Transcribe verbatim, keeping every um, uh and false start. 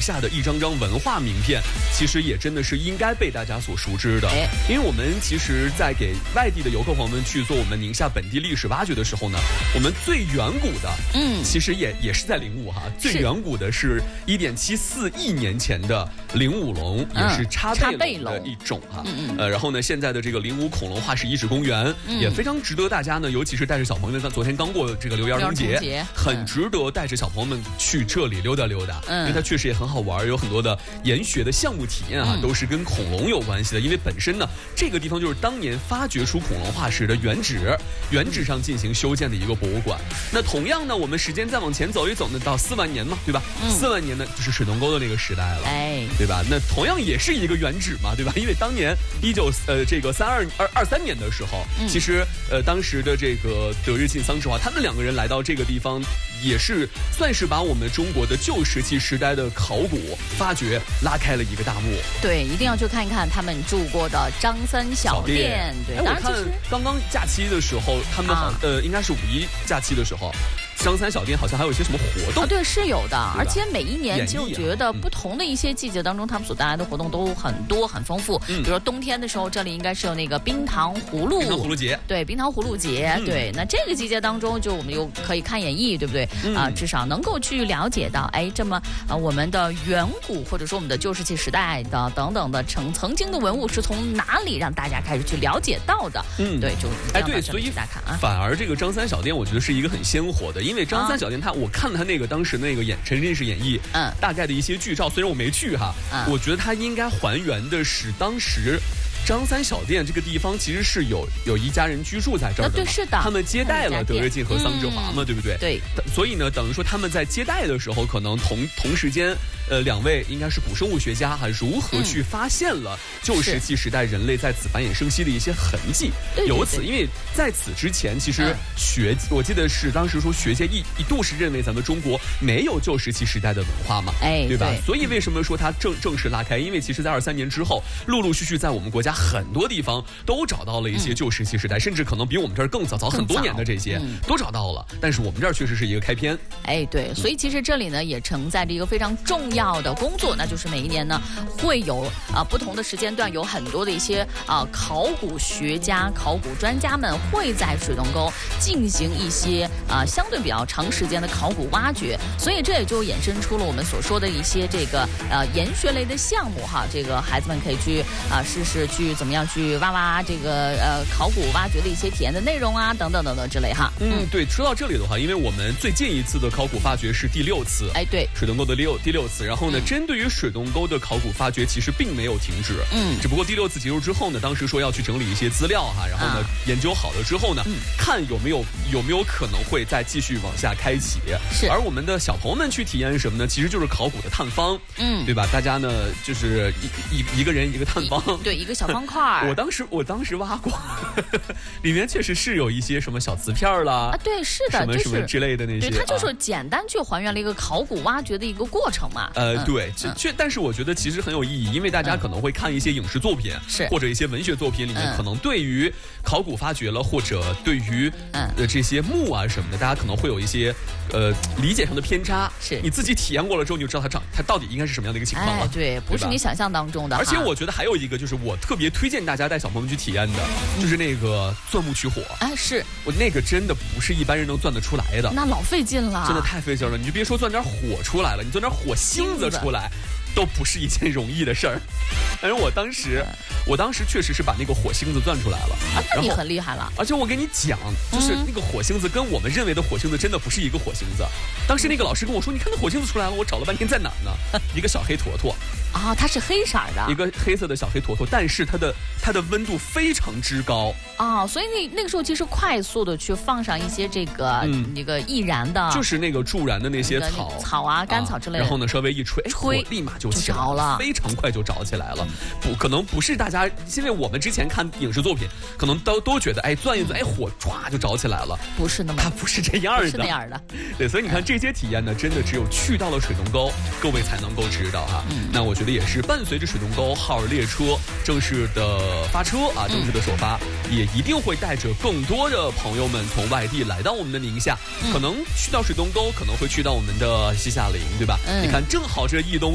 下的一张张文化名片，其实也真的是应该被大家所熟知的。哎，因为我们其实在给外地的游客朋友们去做我们宁夏本地历史挖掘的时候呢，我们最远古的，嗯，其实也也是在灵武哈，最远古的是一点七四亿年前的灵武龙，也是插背龙的一种哈。嗯嗯。呃，然后呢，现在的这个灵武恐龙化石遗址公园、嗯、也非常值得大家呢，尤其是带着小朋友们，昨天刚过这个六一儿童节，很值得带着小朋友们去这里溜达溜达，嗯，因为它确实也很好玩，有很多的研学的项目体验啊，嗯、都是跟恐龙有关系的。因为本身呢，这个地方就是当年发掘出恐龙化石的原址，原址上进行修建的一个博物馆。那同样呢，我们时间再往前走一走呢，到四万年嘛，对吧？嗯、四万年呢，就是水洞沟的那个时代了，哎，对吧？那同样也是一个原址嘛，对吧？因为当年一九呃这个三二二二三年的时候，嗯、其实呃当时的这个德日进、桑志华他们两个人来到这个地方，也是算是把我们中国的旧石器时代的考古发掘拉开了一个大幕。对，一定要去看一看他们住过的张三小店。对，当然我看刚刚假期的时候，他们好、啊、呃应该是五一假期的时候。张三小店好像还有一些什么活动啊？对，是有的，而且每一年就觉得不同的一些季节当中，他们所带来的活动都很多很丰富。嗯，比如说冬天的时候，这里应该是有那个冰糖葫芦，冰糖葫芦节，对，冰糖葫芦节，嗯、对。那这个季节当中，就我们又可以看演艺，对不对？啊、嗯呃，至少能够去了解到，哎，这么啊、呃，我们的远古或者说我们的旧石器时代的等等的曾曾经的文物是从哪里让大家开始去了解到的？嗯，对，就哎对，所以大家看啊，反而这个张三小店，我觉得是一个很鲜活的。因为张三小店他，我看了他那个当时那个演沉浸式演绎，嗯，大概的一些剧照，虽然我没去哈，嗯，我觉得他应该还原的是当时张三小店这个地方其实是有有一家人居住在这儿的，对，是的，他们接待了德日进和桑志华嘛，嗯、对不对？对，所以呢，等于说他们在接待的时候，可能同同时间，呃，两位应该是古生物学家哈，如何去发现了旧石器时代人类在此繁衍生息的一些痕迹？由此，因为在此之前，其实学、嗯、我记得是当时说学界一一度是认为咱们中国没有旧石器时代的文化嘛，哎，对吧？对，所以为什么说它正正式拉开？因为其实，在二三年之后，陆陆续续在我们国家很多地方都找到了一些旧石器时代，嗯、甚至可能比我们这儿更早早很多年的这些、嗯、都找到了。但是我们这儿确实是一个开篇。哎，对，所以其实这里呢也承载着一个非常重要的工作，那就是每一年呢会有啊、呃、不同的时间段，有很多的一些啊、呃、考古学家、考古专家们会在水洞沟进行一些啊、呃、相对比较长时间的考古挖掘，所以这也就衍生出了我们所说的一些这个呃研学类的项目哈，这个孩子们可以去啊、呃、试试去怎么样去挖挖这个呃考古挖掘的一些体验的内容啊等等等等之类哈。嗯，对，说到这里的话，因为我们最近一次的考古发掘是第六次，哎，对，水洞沟的六第六次，然后呢，嗯、针对于水洞沟的考古发掘其实并没有停止，嗯，只不过第六次结束之后呢，当时说要去整理一些资料哈，然后呢、啊、研究好了之后呢，嗯、看有没有有没有可能会再继续往下开启。是，而我们的小朋友们去体验什么呢？其实就是考古的探方，嗯，对吧？大家呢就是一一一个人一个探方，对，一个小方块。我当时我当时挖过，里面确实是有一些什么小瓷片啦，啊，对，是的，什么、就是、什么之类的那些，对，它就是简单去还原了一个考古挖掘的一个过程嘛。呃，嗯、对，这确、嗯，但是我觉得其实很有意义，因为大家可能会看一些影视作品，是、嗯、或者一些文学作品里面，嗯、可能对于考古发掘了，或者对于嗯呃这些墓啊什么的，大家可能会有一些。呃，理解上的偏差，是你自己体验过了之后，你就知道它长它到底应该是什么样的一个情况了。哎，对，不是你想象当中的。而且我觉得还有一个，就是我特别推荐大家带小朋友们去体验的，嗯、就是那个钻木取火。哎，是我那个真的不是一般人能钻得出来的，那老费劲了，真的太费劲了。你就别说钻点火出来了，你钻点火星子出来。都不是一件容易的事儿，但是我当时，我当时确实是把那个火星子钻出来了啊，那你很厉害了。而且我跟你讲，就是那个火星子跟我们认为的火星子真的不是一个火星子。当时那个老师跟我说：“你看那火星子出来了。”我找了半天在哪儿呢？一个小黑坨坨啊，它是黑色的，一个黑色的小黑坨坨，但是它的它的温度非常之高啊，所以那那个时候其实快速的去放上一些这个嗯那个易燃的，就是那个助燃的那些草、那个、草啊干草之类的，然后呢稍微一吹，吹立马就。就着了，非常快就着起来了。不可能不是大家，因为我们之前看影视作品，可能都都觉得，哎，钻一钻，哎，火唰就着起来了。不是那么，它不是这样的，是那样的。对，所以你看这些体验呢，真的只有去到了水洞沟，各位才能够知道哈。嗯、那我觉得也是伴随着水洞沟号列车正式的发车啊，正式的首发，嗯、也一定会带着更多的朋友们从外地来到我们的宁夏，嗯、可能去到水洞沟，可能会去到我们的西夏陵，对吧？嗯、你看，正好这一冬。